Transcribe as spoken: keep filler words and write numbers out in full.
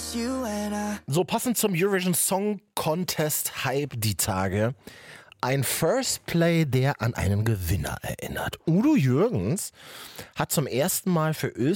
So, passend zum Eurovision Song Contest Hype die Tage. Ein First Play, der an einen Gewinner erinnert. Udo Jürgens hat zum ersten Mal für Österreich